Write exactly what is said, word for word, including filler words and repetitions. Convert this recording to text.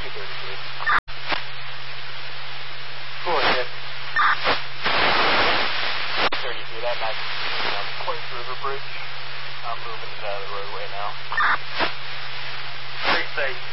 two thirty-three. Cool, Nick. thirty-three, that night on the Queens River Bridge. I'm moving it out of the roadway now. Stay safe.